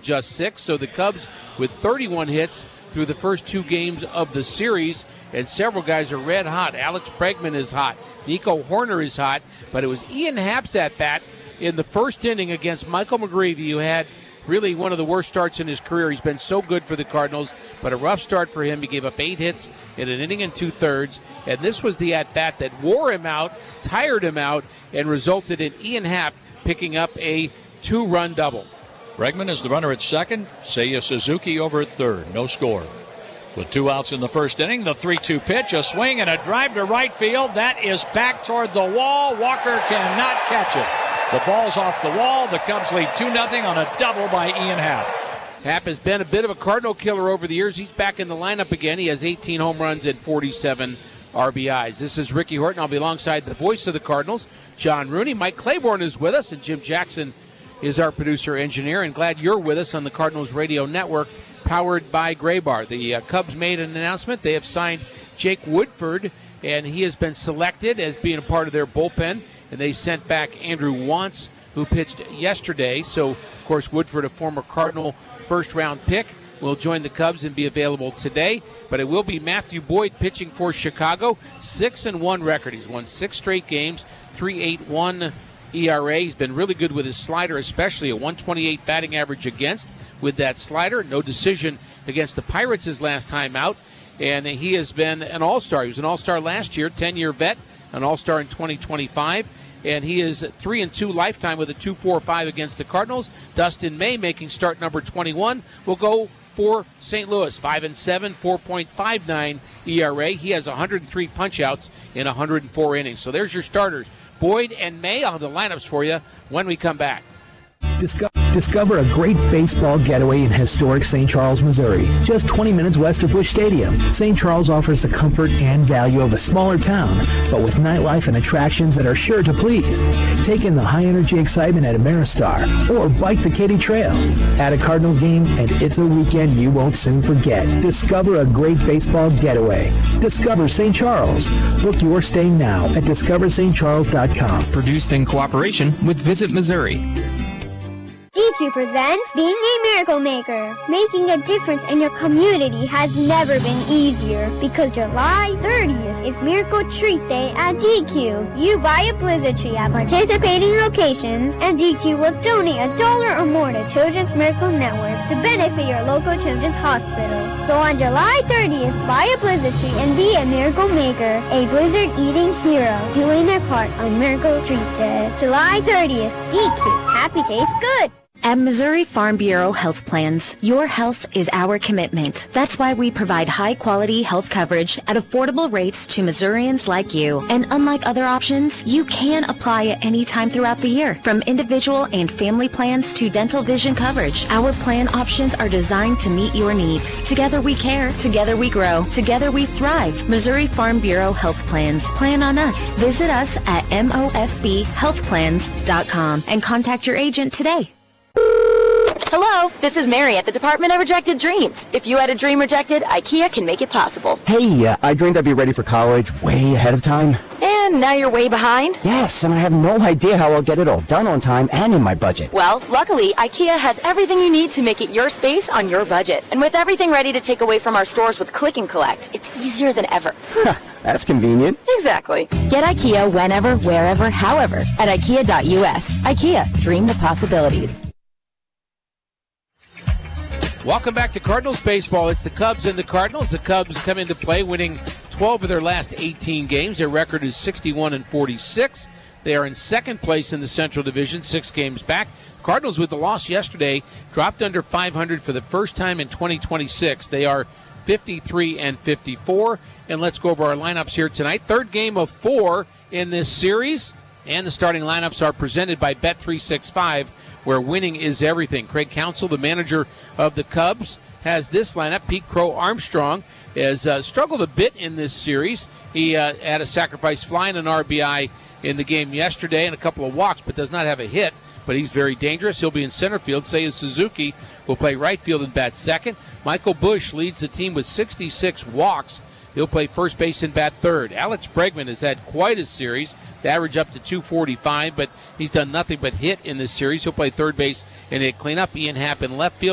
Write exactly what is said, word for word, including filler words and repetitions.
just six. So the Cubs with thirty-one hits through the first two games of the series, and several guys are red hot. Alex Bregman is hot. Nico Horner is hot. But it was Ian Happ's at bat in the first inning against Michael McGreevy, who had really one of the worst starts in his career. He's been so good for the Cardinals, but a rough start for him. He gave up eight hits in an inning and two-thirds, and this was the at-bat that wore him out, tired him out, and resulted in Ian Happ picking up a two-run double. Bregman is the runner at second. Seiya Suzuki over at third. No score. With two outs in the first inning, the three two pitch, a swing and a drive to right field. That is back toward the wall. Walker cannot catch it. The ball's off the wall. The Cubs lead two nothing on a double by Ian Happ. Happ has been a bit of a Cardinal killer over the years. He's back in the lineup again. He has eighteen home runs and forty-seven R B Is. This is Ricky Horton. I'll be alongside the voice of the Cardinals, John Rooney. Mike Claiborne is with us, and Jim Jackson is our producer-engineer. And glad you're with us on the Cardinals Radio Network, powered by Graybar. The uh, Cubs made an announcement. They have signed Jake Woodford, and he has been selected as being a part of their bullpen. And they sent back Andrew Wantz, who pitched yesterday. So, of course, Woodford, a former Cardinal first-round pick, will join the Cubs and be available today. But it will be Matthew Boyd pitching for Chicago. six and one record. He's won six straight games, three point eight one E R A. He's been really good with his slider, especially a one twenty-eight batting average against with that slider. No decision against the Pirates his last time out. And he has been an all-star. He was an all-star last year, ten-year vet, an all-star in twenty twenty-five. And he is three and two lifetime with a two point four five against the Cardinals. Dustin May, making start number twenty-one, will go for Saint Louis. five and seven, four point five nine E R A. He has one hundred three punch-outs in one hundred four innings. So there's your starters, Boyd and May. I'll have the lineups for you when we come back. Discover, discover a great baseball getaway in historic Saint Charles, Missouri, just twenty minutes west of Busch Stadium. Saint Charles offers the comfort and value of a smaller town, but with nightlife and attractions that are sure to please. Take in the high-energy excitement at Ameristar, or bike the Katy Trail. At a Cardinals game, and it's a weekend you won't soon forget. Discover a great baseball getaway. Discover Saint Charles. Book your stay now at discover st charles dot com. Produced in cooperation with Visit Missouri. D Q presents Being a Miracle Maker. Making a difference in your community has never been easier because July thirtieth is Miracle Treat Day at D Q. You buy a Blizzard tree at participating locations and D Q will donate a dollar or more to Children's Miracle Network to benefit your local children's hospital. So on July thirtieth, buy a Blizzard tree and be a Miracle Maker, a Blizzard eating hero, doing their part on Miracle Treat Day. July thirtieth, D Q. Happy tastes good. At Missouri Farm Bureau Health Plans, your health is our commitment. That's why we provide high-quality health coverage at affordable rates to Missourians like you. And unlike other options, you can apply at any time throughout the year. From individual and family plans to dental vision coverage, our plan options are designed to meet your needs. Together we care, together we grow, together we thrive. Missouri Farm Bureau Health Plans. Plan on us. Visit us at M O F B health plans dot com and contact your agent today. Hello, this is Mary at the Department of Rejected Dreams. If you had a dream rejected, IKEA can make it possible. Hey, uh, I dreamed I'd be ready for college way ahead of time. And now you're way behind? Yes, and I have no idea how I'll get it all done on time and in my budget. Well, luckily, IKEA has everything you need to make it your space on your budget. And with everything ready to take away from our stores with Click and Collect, it's easier than ever. That's convenient. Exactly. Get IKEA whenever, wherever, however at ikea dot U S. IKEA, dream the possibilities. Welcome back to Cardinals baseball. It's the Cubs and the Cardinals. The Cubs come into play winning twelve of their last eighteen games. Their record is sixty-one and forty-six. They are in second place in the Central Division, six games back. Cardinals, with the loss yesterday, dropped under five hundred for the first time in twenty twenty-six. They are fifty-three and fifty-four. And let's go over our lineups here tonight. Third game of four in this series. And the starting lineups are presented by Bet three sixty-five, where winning is everything. Craig Counsell, the manager of the Cubs, has this lineup. Pete Crow Armstrong has uh, struggled a bit in this series. He uh, had a sacrifice fly and an R B I in the game yesterday and a couple of walks, but does not have a hit. But he's very dangerous. He'll be in center field. Seiya Suzuki will play right field and bat second. Michael Busch leads the team with sixty-six walks. He'll play first base and bat third. Alex Bregman has had quite a series. The average up to two forty-five, but he's done nothing but hit in this series. He'll play third base and hit cleanup. Ian Happ in left field.